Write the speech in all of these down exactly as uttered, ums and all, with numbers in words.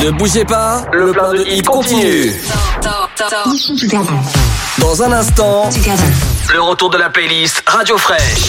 Ne bougez pas, le plein de hits continue. Dans un instant, le retour de la playlist Radio Fraîche.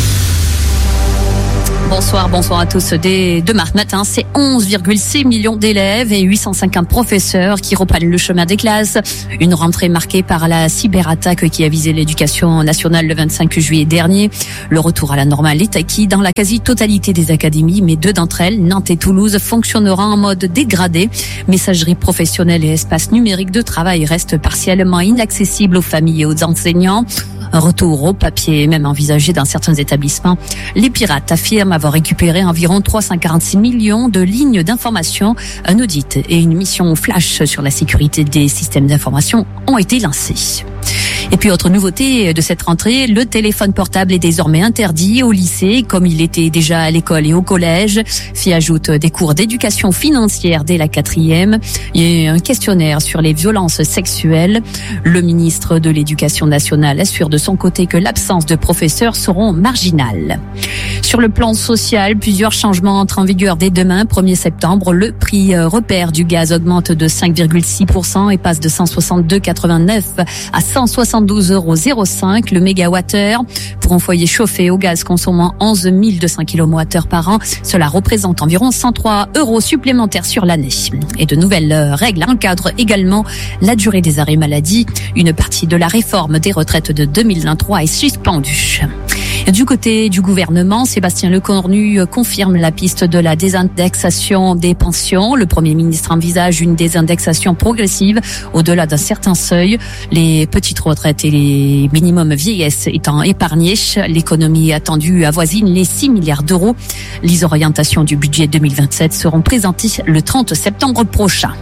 Bonsoir, bonsoir à tous. Dès demain matin, c'est onze virgule six millions d'élèves et huit cent cinquante professeurs qui reprennent le chemin des classes. Une rentrée marquée par la cyberattaque qui a visé l'éducation nationale le vingt-cinq juillet dernier. Le retour à la normale est acquis dans la quasi-totalité des académies, mais deux d'entre elles, Nantes et Toulouse, fonctionneront en mode dégradé. Messagerie professionnelle et espace numérique de travail restent partiellement inaccessibles aux familles et aux enseignants. Un retour au papier est même envisagé dans certains établissements. Les pirates affirment avoir récupéré environ trois cent quarante-six millions de lignes d'information. Un audit et une mission flash sur la sécurité des systèmes d'information ont été lancés. Et puis, autre nouveauté de cette rentrée, le téléphone portable est désormais interdit au lycée, comme il était déjà à l'école et au collège. S'y ajoutent des cours d'éducation financière dès la quatrième et un questionnaire sur les violences sexuelles. Le ministre de l'Éducation nationale assure de son côté que l'absence de professeurs seront marginales. Sur le plan social, plusieurs changements entrent en vigueur dès demain, premier septembre. Le prix repère du gaz augmente de cinq virgule six pour cent et passe de cent soixante-deux virgule quatre-vingt-neuf à cent soixante-douze euros zéro cinq le mégawattheure. Pour un foyer chauffé au gaz consommant onze mille deux cents kilowattheures par an, cela représente environ cent trois euros supplémentaires sur l'année. Et de nouvelles règles encadrent également la durée des arrêts maladie. Une partie de la réforme des retraites de deux mille vingt-trois est suspendue. Du côté du gouvernement, Sébastien Lecornu confirme la piste de la désindexation des pensions. Le Premier ministre envisage une désindexation progressive au-delà d'un certain seuil. Les petites retraites et les minimums vieillesse étant épargnés, l'économie attendue avoisine les six milliards d'euros. Les orientations du budget deux mille vingt-sept seront présentées le trente septembre prochain.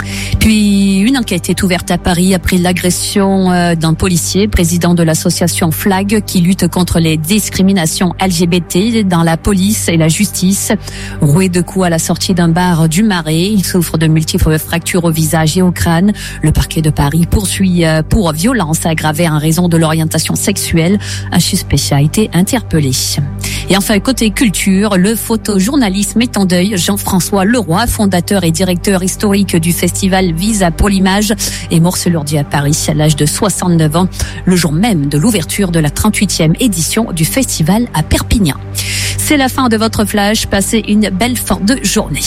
Puis, une enquête est ouverte à Paris après l'agression d'un policier, président de l'association Flag, qui lutte contre les discriminations L G B T dans la police et la justice. Roué de coups à la sortie d'un bar du Marais, il souffre de multiples fractures au visage et au crâne. Le parquet de Paris poursuit pour violence aggravée en raison de l'orientation sexuelle. Un suspect a été interpellé. Et enfin, côté culture, le photojournaliste met en deuil Jean-François Leroy, fondateur et directeur historique du festival Visa pour l'image, est mort ce lundi à Paris à l'âge de soixante-neuf ans, le jour même de l'ouverture de la trente-huitième édition du festival à Perpignan. C'est la fin de votre flash. Passez une belle fin de journée.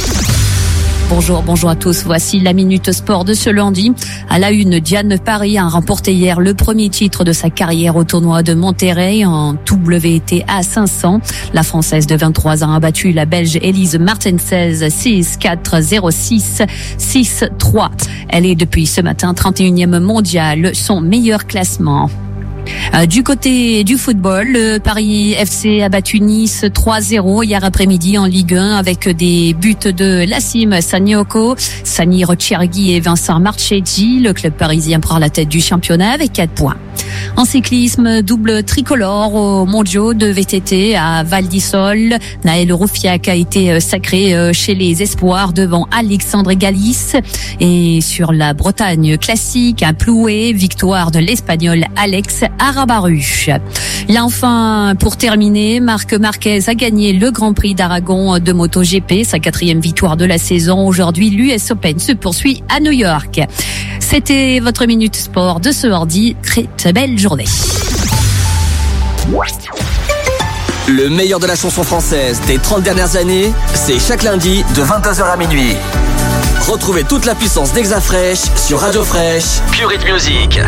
Bonjour, bonjour à tous. Voici la Minute Sport de ce lundi. À la une, Diane Paris a remporté hier le premier titre de sa carrière au tournoi de Monterrey en W T A cinq cents. La Française de vingt-trois ans a battu la Belge Elise Martensez six quatre zéro six six trois. Elle est depuis ce matin trente et unième mondiale, son meilleur classement. Du côté du football, le Paris F C a battu Nice trois zéro hier après-midi en Ligue un avec des buts de Lassim Sanioko, Sani Rocciarghi et Vincent Marchetti. Le club parisien prend la tête du championnat avec quatre points. En cyclisme, double tricolore aux mondiaux de V T T à Val d'Isole. Naël Roufiac a été sacré chez les espoirs devant Alexandre Galis. Et sur la Bretagne classique, à Ploué, victoire de l'Espagnol Alex Arabaru. Là enfin, pour terminer, Marc Marquez a gagné le Grand Prix d'Aragon de MotoGP, sa quatrième victoire de la saison. Aujourd'hui, l'U S Open se poursuit à New York. C'était votre Minute Sport de ce mardi. Très, très belle journée. Le meilleur de la chanson française des trente dernières années, c'est chaque lundi de vingt-deux heures à minuit. Retrouvez toute la puissance d'Exa Fraîche sur Radio Fraîche, Pure Hit Music.